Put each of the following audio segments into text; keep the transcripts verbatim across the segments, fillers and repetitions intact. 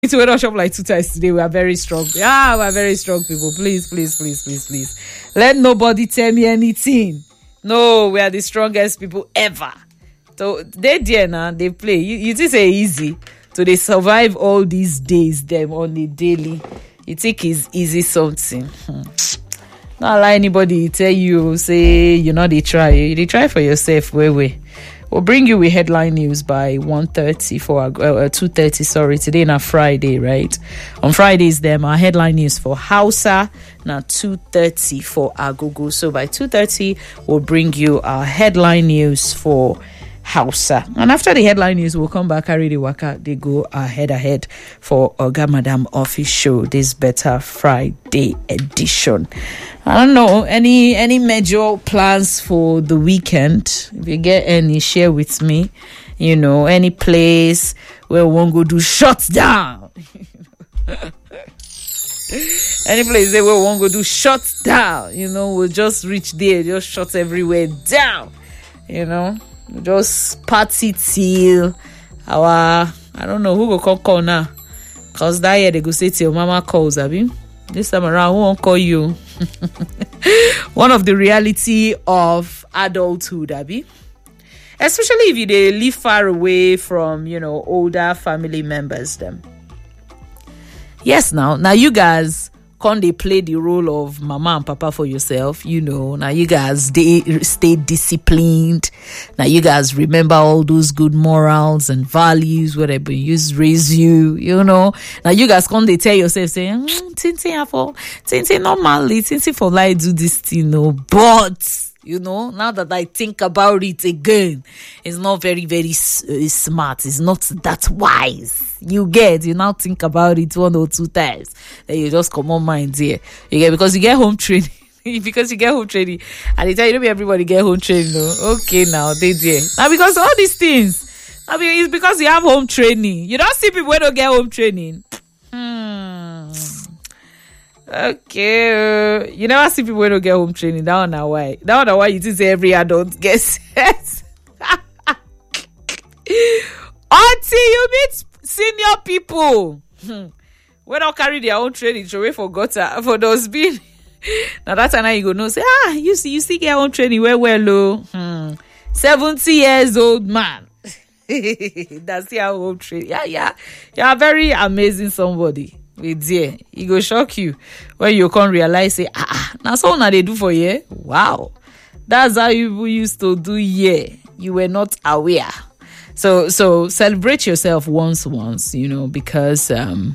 It's went on shop like two times today. We are very strong. Yeah, we are very strong people. Please, please, please, please, please. Let nobody tell me anything. No, we are the strongest people ever. So they there now, they play. You, you think say easy. So they survive all these days, them on the daily. You think it's easy something. Hmm. Not allow anybody tell you, say, you know, they try. They try for yourself, way, way. We'll bring you with headline news by one thirty for uh, two thirty. Sorry, today na Friday, right? On Fridays, them our headline news for Hausa na two thirty for Agogo. So by two thirty, we'll bring you our headline news for Hausa. And after the headline news, we'll come back, carry the waka. They go ahead ahead for Oga Madam Office Show. This better Friday edition. I don't know, any any major plans for the weekend? If you get any, share with me. You know, any place where we won't go do shut down. Any place where we won't go do shut down. You know, we'll just reach there, just shut everywhere down. You know, just party till our, I don't know who will call call now. Cause that year they go say till mama calls, abi. This time around, who won't call you? One of the reality of adulthood, abi. Especially if you they live far away from, you know, older family members, them. Yes, now, now you guys can't they play the role of mama and papa for yourself, you know. Now you guys they stay disciplined. Now you guys remember all those good morals and values, whatever you raise you, you know. Now you guys can't they tell yourself saying, mm, Tintin for Tintin normally, Tintin for like do this thing, no, but you know, now that I think about it again, it's not very, very uh, smart. It's not that wise. You get, you now think about it one or two times. Then you just come on mind here. You get, because you get home training. because you get home training. And they tell you, don't be everybody get home training. No? Okay, now, they there. Now, because all these things, I mean, it's because you have home training. You don't see people who don't get home training. Hmm. Okay, uh, you never see people who don't get home training. That one now why? That one now why you think say every adult gets it. Until you meet senior people, hmm. we don't carry their own training. So we forgot uh, for those being. Now that time you go no say ah you see you see get own training well well low. Hmm. Seventy years old man. That's your home training. Yeah yeah, you are very amazing somebody. With there, it go shock you when you can't realize say ah, ah now so now they do for you. Wow, that's how you used to do. Yeah, you were not aware. So so celebrate yourself once once, you know, because um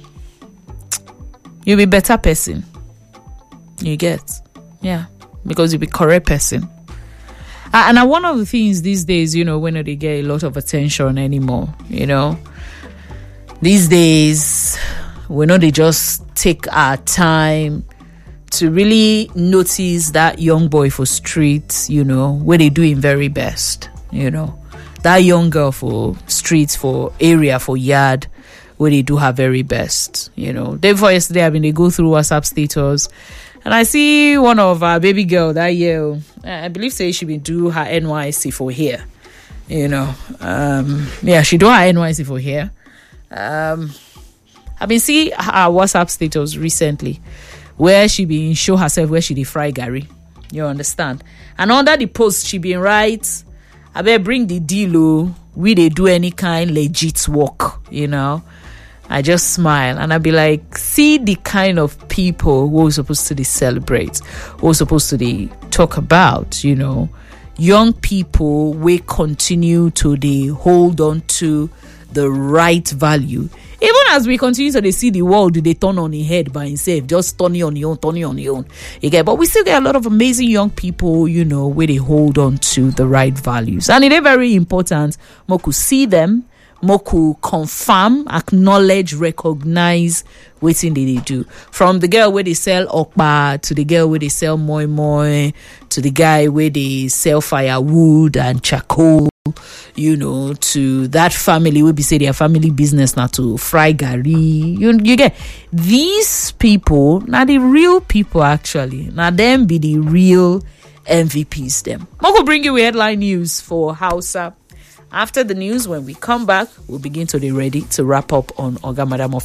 you'll be better person. You get, yeah, because you'll be correct person. Uh, and uh, one of the things these days, you know, when they get a lot of attention anymore, you know, these days. We know they just take our time to really notice that young boy for streets, you know, where they doing very best, you know. That young girl for streets, for area, for yard, where they do her very best, you know. Day before yesterday, I mean, they go through WhatsApp status, and I see one of our baby girl that year, I believe say she been do her N Y C for here, you know. Um, yeah, she do her N Y C for here. Um... I've been seeing her WhatsApp status recently where she been show herself where she did fry Gary. You understand? And under the post she been write, I better bring the deal, oh, we they do any kind legit work, you know. I just smile and I be like, see the kind of people who are supposed to celebrate, who are supposed to they talk about, you know, young people we continue to they hold on to the right value. Even as we continue to they see the world, they turn on the head by itself, just turning on your own, turning on your own. Again, but we still get a lot of amazing young people, you know, where they hold on to the right values. And it is very important, Moku see them, Moku confirm, acknowledge, recognize what thing they do. From the girl where they sell okpa, to the girl where they sell moi moi, to the guy where they sell firewood and charcoal. You know, to that family will be say their family business now to fry gari. You you get these people now the real people actually. Now them be the real M V Ps them. I'm gonna bring you headline news for Hausa After the news, when we come back, we'll begin to be ready to wrap up on Oga Madam